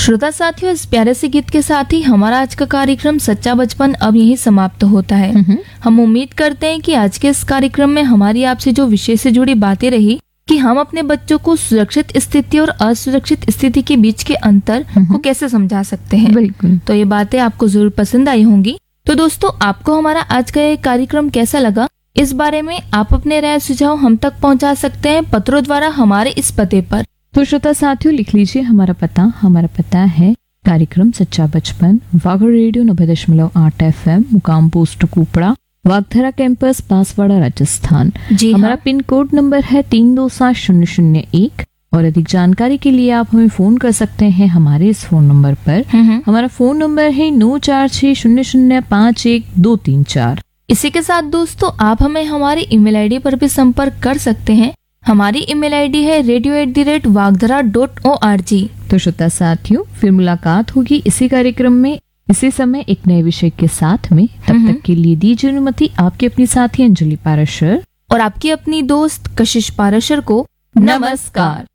श्रोता साथियों, इस प्यारे से गीत के साथ ही हमारा आज का कार्यक्रम सच्चा बचपन अब यही समाप्त होता है। हम उम्मीद करते हैं कि आज के इस कार्यक्रम में हमारी आपसे जो विषय से जुड़ी बातें रही कि हम अपने बच्चों को सुरक्षित स्थिति और असुरक्षित स्थिति के बीच के अंतर को कैसे समझा सकते हैं। बिल्कुल। तो ये बातें आपको जरूर पसंद आई होंगी। तो दोस्तों, आपको हमारा आज का ये कार्यक्रम कैसा लगा, इस बारे में आप अपने राय सुझाव हम तक पहुंचा सकते हैं पत्रों द्वारा हमारे इस पते पर। तो श्रोता साथियों, लिख लीजिए हमारा पता है कार्यक्रम सच्चा बचपन, वाघर रेडियो 90.8 FM, मुकाम पोस्ट कुपड़ा, वागधरा कैंपस, बांसवाड़ा, राजस्थान। जी हमारा पिन कोड नंबर है 327001। और अधिक जानकारी के लिए आप हमें फोन कर सकते हैं हमारे इस फोन नंबर पर। हमारा फोन नंबर है 9460051234। इसी के साथ दोस्तों, आप हमें हमारी ईमेल आईडी पर भी संपर्क कर सकते हैं। हमारी ईमेल आईडी है radio@wagdhara.org। तो श्रोता साथियों, फिर मुलाकात होगी इसी कार्यक्रम में इसी समय एक नए विषय के साथ में। तब तक के लिए दीजिए अनुमति आपकी अपनी साथी अंजलि पाराशर और आपकी अपनी दोस्त कशिश पाराशर को। नमस्कार।